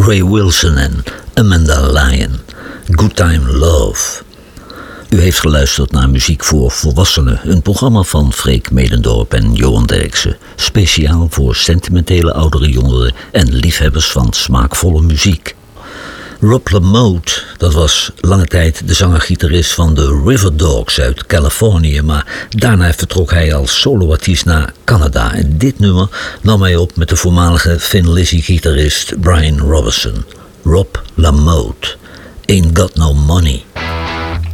Ray Wilson en Amanda Lyon. Good Time Love. U heeft geluisterd naar Muziek voor Volwassenen, een programma van Freek Medendorp en Johan Derksen. Speciaal voor sentimentele oudere jongeren en liefhebbers van smaakvolle muziek. Rob LaMote, dat was lange tijd de zanger-gitarist van de River Dogs uit Californië, maar daarna vertrok hij als soloartiest naar Canada. En dit nummer nam hij op met de voormalige Thin Lizzy-gitarist Brian Robertson. Rob LaMote, Ain't Got No Money.